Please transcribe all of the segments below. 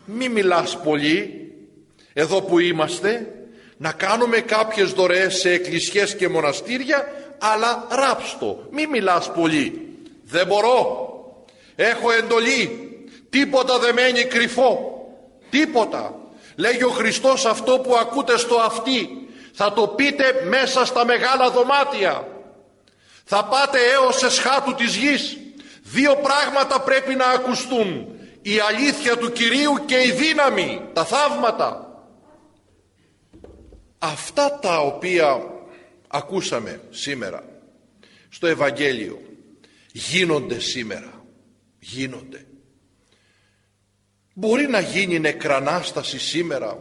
μη μιλάς πολύ εδώ που είμαστε, να κάνουμε κάποιες δωρεές σε εκκλησιές και μοναστήρια, αλλά ράψτο, μη μιλάς πολύ. Δεν μπορώ, έχω εντολή, τίποτα δεν μένει κρυφό, τίποτα. Λέγει ο Χριστός, αυτό που ακούτε στο αυτί θα το πείτε μέσα στα μεγάλα δωμάτια, θα πάτε έως εσχάτου της γης. Δύο πράγματα πρέπει να ακουστούν: η αλήθεια του Κυρίου και η δύναμη, τα θαύματα. Αυτά τα οποία ακούσαμε σήμερα στο Ευαγγέλιο γίνονται σήμερα, γίνονται. Μπορεί να γίνει νεκρανάσταση σήμερα,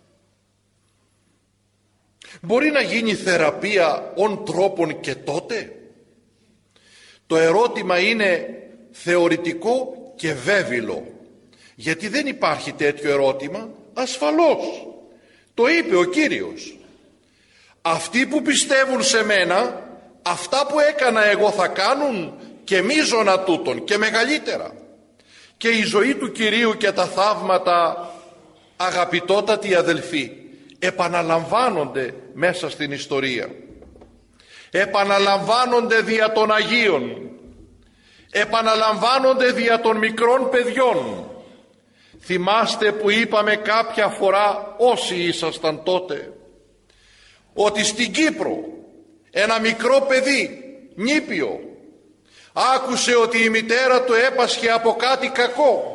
μπορεί να γίνει θεραπεία ον τρόπον και τότε. Το ερώτημα είναι θεωρητικό και βέβαιλο, γιατί δεν υπάρχει τέτοιο ερώτημα. Ασφαλώς το είπε ο Κύριος, αυτοί που πιστεύουν σε μένα, αυτά που έκανα εγώ θα κάνουν και μείζωνα τούτον και μεγαλύτερα. Και η ζωή του Κυρίου και τα θαύματα, αγαπητότατοι αδελφοί, επαναλαμβάνονται μέσα στην ιστορία, επαναλαμβάνονται δια των Αγίων, επαναλαμβάνονται δια των μικρών παιδιών. Θυμάστε που είπαμε κάποια φορά, όσοι ήσασταν τότε, ότι στην Κύπρο ένα μικρό παιδί νήπιο άκουσε ότι η μητέρα του έπασχε από κάτι κακό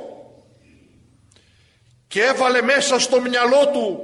και έβαλε μέσα στο μυαλό του,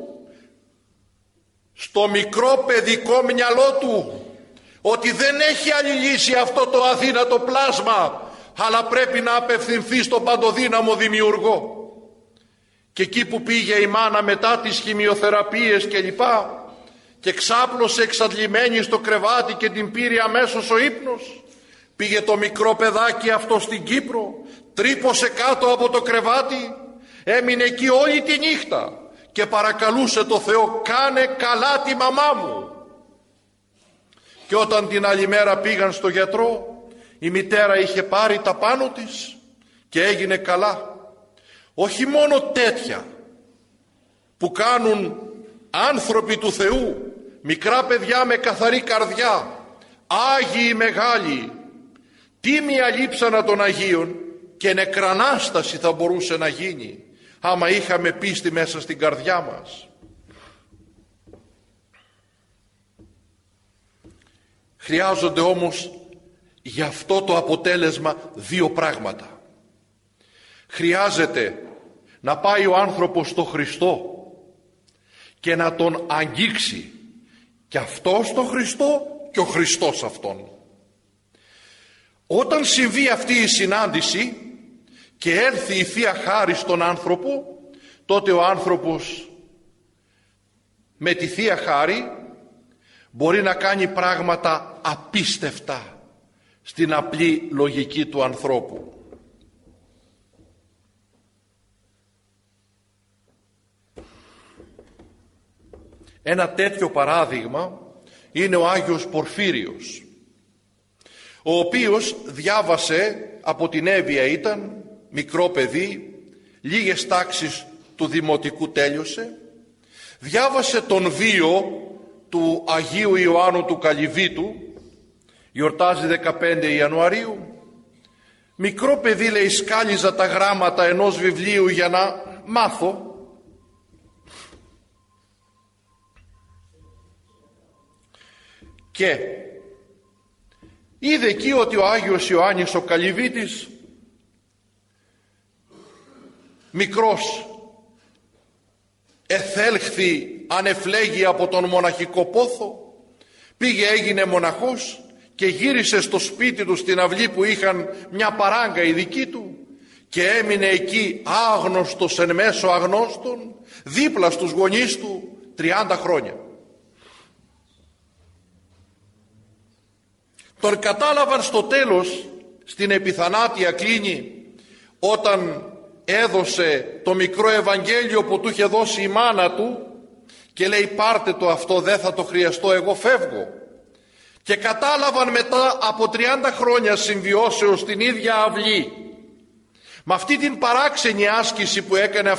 στο μικρό παιδικό μυαλό του, ότι δεν έχει άλλη λύση αυτό το αδύνατο πλάσμα, αλλά πρέπει να απευθυνθεί στον παντοδύναμο Δημιουργό. Και εκεί που πήγε η μάνα μετά τις χημειοθεραπείες και λοιπά, και ξάπλωσε εξαντλημένη στο κρεβάτι και την πήρε αμέσως ο ύπνος, πήγε το μικρό παιδάκι αυτό στην Κύπρο, τρύπωσε κάτω από το κρεβάτι, έμεινε εκεί όλη τη νύχτα και παρακαλούσε το Θεό, κάνε καλά τη μαμά μου. Και όταν την άλλη μέρα πήγαν στο γιατρό, η μητέρα είχε πάρει τα πάνω της και έγινε καλά. Όχι μόνο τέτοια που κάνουν άνθρωποι του Θεού, μικρά παιδιά με καθαρή καρδιά, Άγιοι μεγάλοι, τίμια λείψανα των Αγίων, και νεκρανάσταση θα μπορούσε να γίνει άμα είχαμε πίστη μέσα στην καρδιά μας. Χρειάζονται όμως για αυτό το αποτέλεσμα δύο πράγματα. Χρειάζεται να πάει ο άνθρωπος στο Χριστό και να τον αγγίξει, και αυτός τον Χριστό και ο Χριστός αυτόν. Όταν συμβεί αυτή η συνάντηση και έρθει η Θεία Χάρη στον άνθρωπο, τότε ο άνθρωπος με τη Θεία Χάρη μπορεί να κάνει πράγματα απίστευτα στην απλή λογική του ανθρώπου. Ένα τέτοιο παράδειγμα είναι ο Άγιος Πορφύριος, ο οποίος διάβασε, από την Εύβοια ήταν, μικρό παιδί, λίγες τάξεις του δημοτικού τέλειωσε, διάβασε τον βίο του Αγίου Ιωάννου του Καλυβίτου, γιορτάζει 15 Ιανουαρίου. Μικρό παιδί, λέει, σκάλιζα τα γράμματα ενός βιβλίου για να μάθω. Και είδε εκεί ότι ο Άγιος Ιωάννης ο Καλυβίτης, μικρός, εθέλχθη ανεφλέγει από τον μοναχικό πόθο, πήγε, έγινε μοναχός και γύρισε στο σπίτι του, στην αυλή που είχαν μια παράγκα η δική του, και έμεινε εκεί άγνωστος εν μέσω αγνώστων, δίπλα στους γονείς του 30 χρόνια. Τον κατάλαβαν στο τέλος, στην επιθανάτια κλίνη, όταν έδωσε το μικρό Ευαγγέλιο που του είχε δώσει η μάνα του και λέει, πάρτε το αυτό, δεν θα το χρειαστώ, εγώ φεύγω. Και κατάλαβαν μετά από 30 χρόνια συμβιώσεως στην ίδια αυλή, με αυτή την παράξενη άσκηση που έκανε